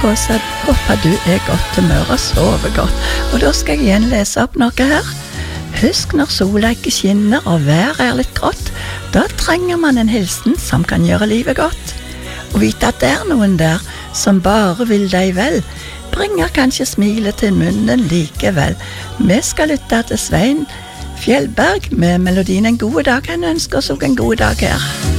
så håper du godt humør og sover godt. Og da skal jeg igjen lese opp noe her. Husk når sola ikke skinner og været litt grått, da trenger man en hilsen som kan gjøre livet godt. Og vite at det noen der som bare vil deg vel, bringer kanskje smilet til munnen likevel. Vi skal lytte til Svein Fjellberg med melodien En god dag. Han ønsker oss også en god dag her.